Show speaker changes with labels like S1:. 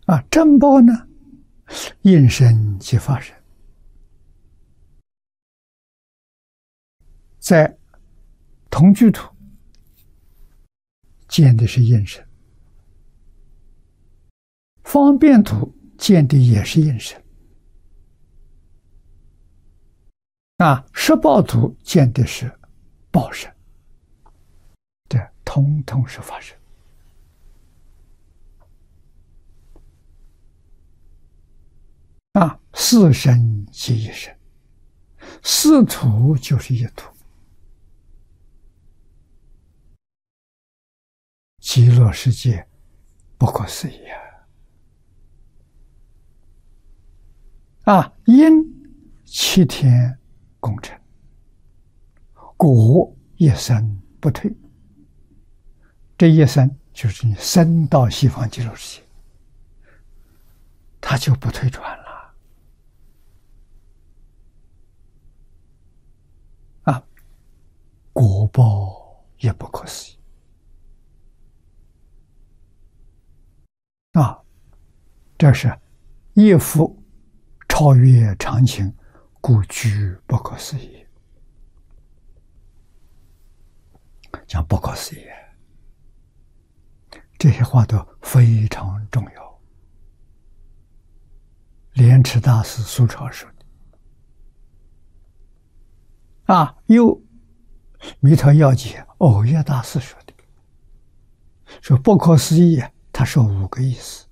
S1: 正报呢，应身即发生。在同居土见的是应身，方便土见的也是应身，实报土见的是报身，这统统是发生。四身即一身，四土就是一土。极乐世界不可思议因7天共成，果一生不退。这一生就是你生到西方极乐世界，它就不退转了。果报也不可思议。这是一夫超越常情，故居不可思议。讲不可思议，这些话都非常重要。莲池大师苏超说的，又弥陀要解藕益大师说的，说不可思议，他说5个意思。